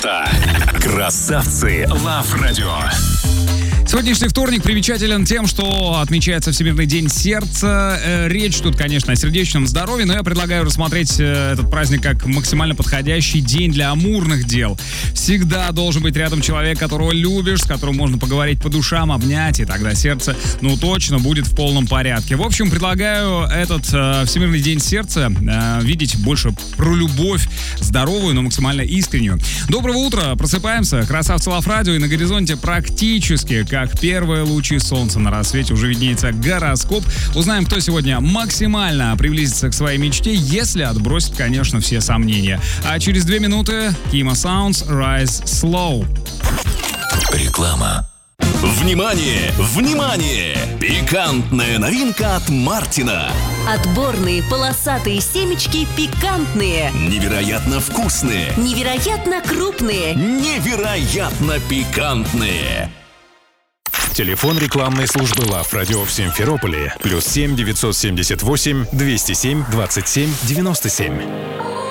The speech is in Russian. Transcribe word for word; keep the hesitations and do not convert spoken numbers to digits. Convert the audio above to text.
Красавцы Лав Радио. Сегодняшний вторник примечателен тем, что отмечается Всемирный день сердца. Э, речь тут, конечно, о сердечном здоровье, но я предлагаю рассмотреть э, этот праздник как максимально подходящий день для амурных дел. Всегда должен быть рядом человек, которого любишь, с которым можно поговорить по душам, обнять, и тогда сердце, ну, точно будет в полном порядке. В общем, предлагаю этот э, Всемирный день сердца э, видеть больше про любовь, здоровую, но максимально искреннюю. Доброго утра, просыпаемся. Красавцы Лав Радио, и на горизонте практически как Как первые лучи солнца на рассвете уже виднеется гороскоп. Узнаем, кто сегодня максимально приблизится к своей мечте, если отбросит, конечно, все сомнения. А через две минуты Kima Sounds Rise Slow. Реклама. Внимание! Внимание! Пикантная новинка от Мартина. Отборные полосатые семечки пикантные. Невероятно вкусные. Невероятно крупные. Невероятно пикантные. Телефон рекламной службы Лав Радио в Симферополе. Плюс семь девятьсот семьдесят восемь двести семь двадцать семь девяносто семь.